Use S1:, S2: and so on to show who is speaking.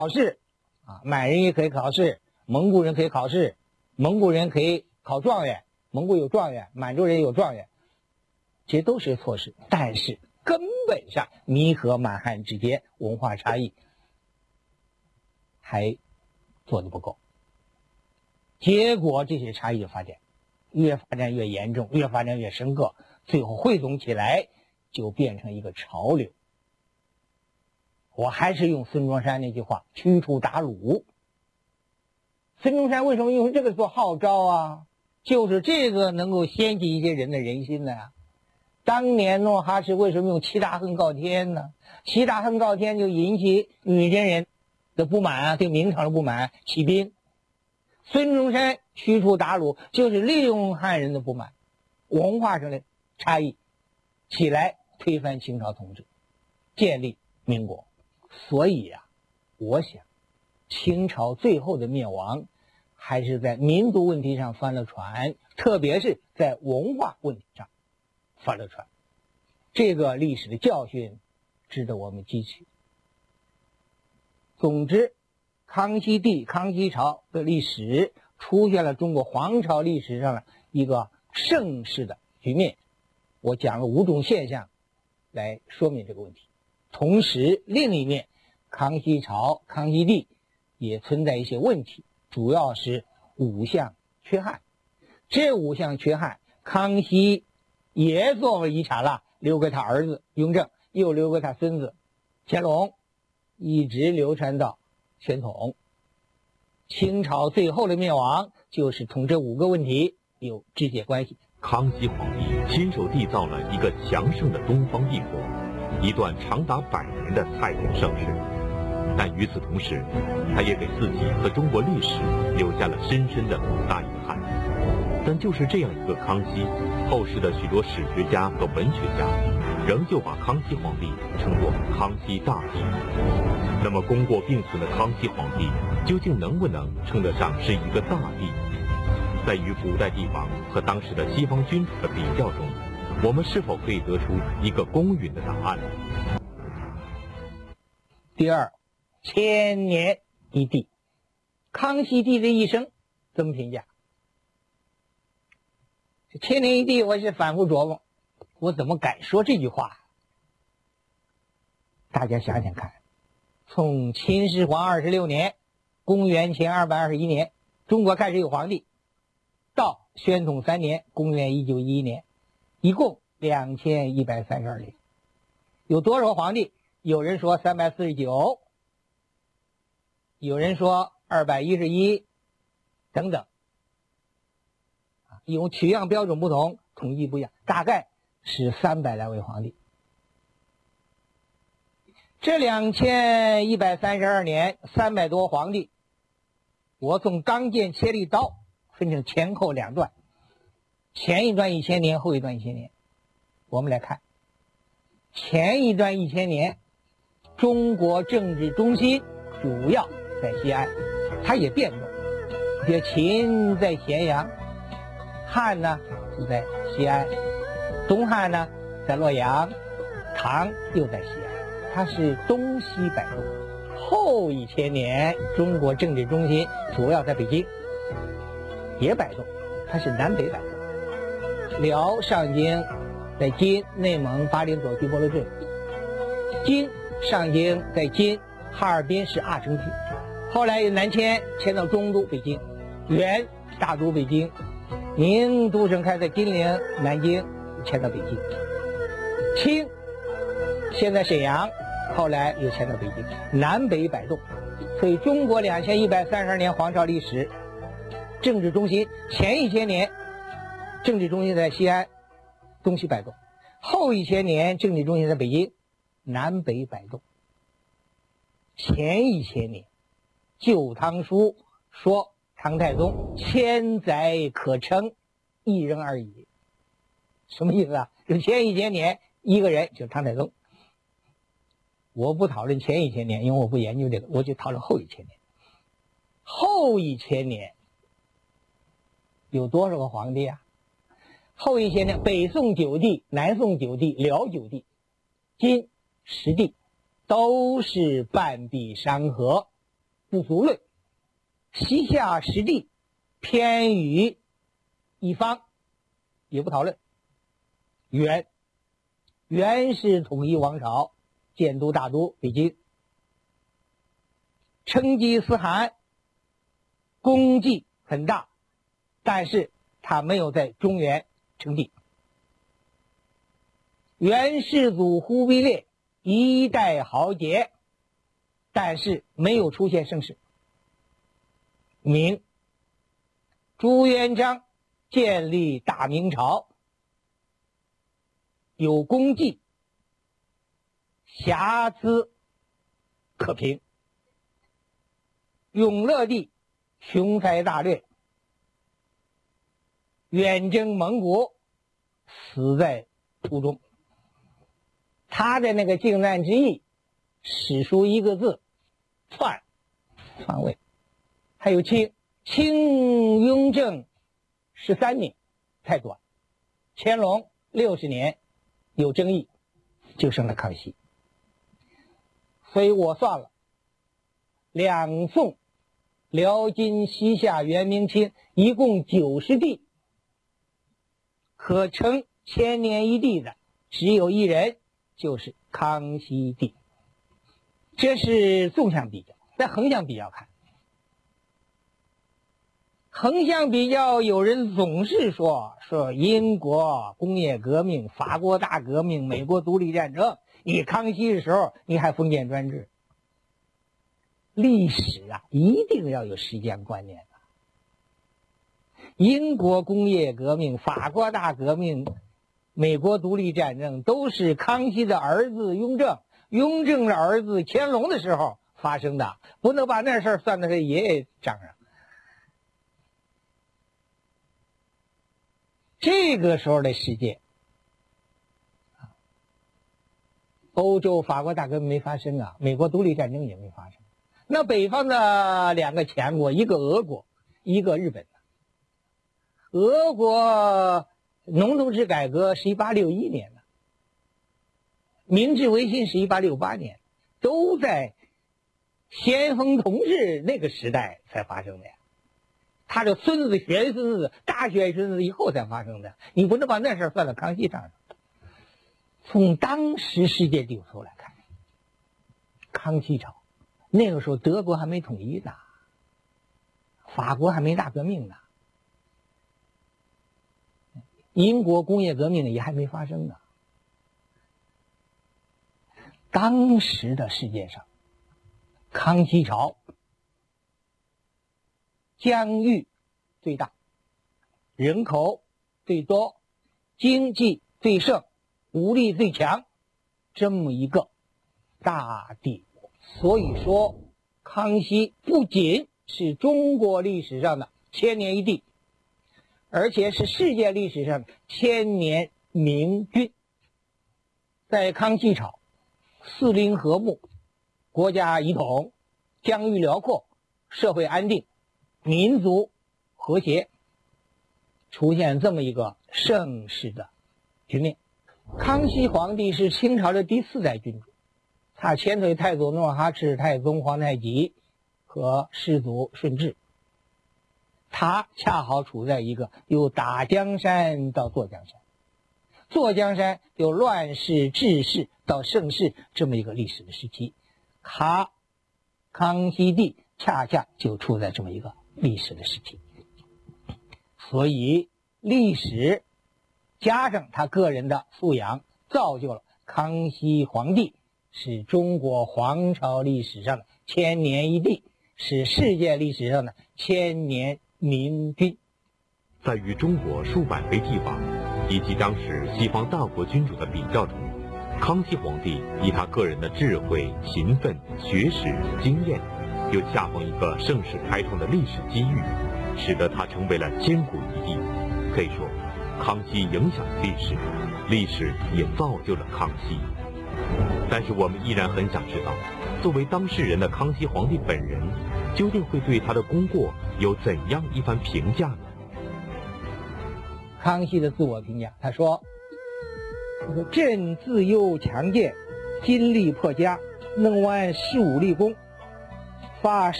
S1: 考试啊，满人也可以考试，蒙古人可以考试，蒙古人可以考状元，蒙古有状元，满洲人有状元，这些都是措施，但是根本上弥合满汉之间文化差异还做得不够，结果这些差异发展越发展越严重，越发展越深刻，最后汇总起来就变成一个潮流。我还是用孙中山那句话，驱除鞑虏。孙中山为什么用这个做号召啊？就是这个能够掀起一些人的人心的呀。当年努尔哈赤为什么用七大恨告天呢？七大恨告天就引起女真人的不满啊，对明朝的不满，起兵。孙中山驱除鞑虏，就是利用汉人的不满，文化上的差异，起来推翻清朝统治，建立民国。所以啊，我想清朝最后的灭亡还是在民族问题上翻了船，特别是在文化问题上翻了船。这个历史的教训值得我们汲取。总之，康熙帝、康熙朝的历史出现了中国皇朝历史上的一个盛世的局面。我讲了5种现象来说明这个问题。同时，另一面，康熙朝、康熙帝也存在一些问题，主要是5项缺憾。这5项缺憾，康熙也作为遗产了，留给他儿子雍正，又留给他孙子乾隆，一直流传到宣统。清朝最后的灭亡就是同这5个问题有直接关系。
S2: 康熙皇帝亲手缔造了一个强盛的东方帝国，一段长达100年的太平盛世。但与此同时，他也给自己和中国历史留下了深深的5大遗憾。但就是这样一个康熙，后世的许多史学家和文学家仍旧把康熙皇帝称作康熙大帝。那么功过并存的康熙皇帝究竟能不能称得上是一个大帝？在与古代帝王和当时的西方君主的比较中，我们是否可以得出一个公允的答案？
S1: 第二，1000年一帝。康熙帝的一生怎么评价？这1000年一帝，我是反复琢磨，我怎么敢说这句话？大家想想看，从秦始皇26年，公元前221年，中国开始有皇帝，到宣统3年，公元1911年，一共2132年。有多少个皇帝？有人说349，有人说211，等等。因为取样标准不同，统计不一样，大概是300来位皇帝。这2132年，300多皇帝，我从刚剑切利刀分成前后2段，前一段1000年，后一段1000年。我们来看，前一段1000年，中国政治中心主要在西安，它也变动。比如秦在咸阳，汉呢就在西安，东汉呢在洛阳，唐又在西安，它是东西摆动。后1000年，中国政治中心主要在北京，也摆动，它是南北摆动。辽上京在今内蒙巴林左区波罗镇，京上京在今哈尔滨市阿城区，后来又南迁到中都北京，原大都北京，明都省开在金陵南京，迁到北京。清现在沈阳，后来又迁到北京，南北摆动。所以中国2132年皇朝历史，政治中心前1000年政治中心在西安，东西摆动；后1000年政治中心在北京，南北摆动。前1000年，《旧唐书》说唐太宗千载可称，一人而已。什么意思啊？就前1000年一个人，就是唐太宗。我不讨论前1000年，因为我不研究这个，我就讨论后1000年。后1000年有多少个皇帝啊？后1000年，北宋9帝、南宋9帝、辽9帝、金10帝，都是半壁山河， 不足论，西夏实地偏于一方，也不讨论。元是统一王朝，建都大都北京，成吉思汗功绩很大，但是他没有在中原称帝。元世祖忽必烈一代豪杰，但是没有出现盛世。明朱元璋建立大明朝，有功绩，瑕疵可评。永乐帝雄才大略，远征蒙古，死在途中。他的那个靖难之役，史书一个字：篡位。还有清雍正13年，太短。乾隆60年有争议，就剩了康熙。所以我算了，两宋、辽金、西夏、元、明、清一共90帝，可称千年一帝的只有一人，就是康熙帝。这是纵向比较，再横向比较看。横向比较，有人总是说英国工业革命、法国大革命、美国独立战争，你康熙的时候你还封建专制。历史啊，一定要有时间观念的。英国工业革命、法国大革命、美国独立战争都是康熙的儿子雍正的儿子乾隆的时候发生的，不能把那事儿算到他爷爷账上。这个时候的世界，欧洲法国大革命没发生啊，美国独立战争也没发生。那北方的两个强国，一个俄国，一个日本。俄国农农制改革是1861年的，明治维新是1868年，都在咸丰同治那个时代才发生的呀。他的孙子、玄孙子、大玄孙子以后才发生的，你不能把那事儿算到康熙账上。从当时世界地图来看，康熙朝那个时候德国还没统一呢，法国还没大革命呢，英国工业革命也还没发生呢。当时的世界上，康熙朝疆域最大，人口最多，经济最盛，武力最强，这么一个大帝国。所以说，康熙不仅是中国历史上的千年一帝，而且是世界历史上的千年明君。在康熙朝，四邻和睦，国家一统，疆域辽阔，社会安定，民族和谐，出现这么一个盛世的局面。康熙皇帝是清朝的第4代君主，他前腿太祖努尔哈赤、太宗皇太极和世祖顺治，他恰好处在一个由打江山到坐江山，坐江山由乱世治世到盛世这么一个历史的时期，康熙帝恰恰就处在这么一个历史的时期。所以历史加上他个人的素养，造就了康熙皇帝是中国皇朝历史上的千年一帝，是世界历史上的千年明君。
S2: 在与中国数百回帝王以及当时西方大国君主的比较中，康熙皇帝以他个人的智慧、勤奋、学识、经验，又恰逢一个盛世开创的历史机遇，使得他成为了千古一帝。可以说，康熙影响了历史，历史也造就了康熙。但是我们依然很想知道，作为当事人的康熙皇帝本人，究竟会对他的功过有怎样一番评价呢？
S1: 康熙的自我评价，他说：“朕自幼强健，精力颇佳，能完15立功，发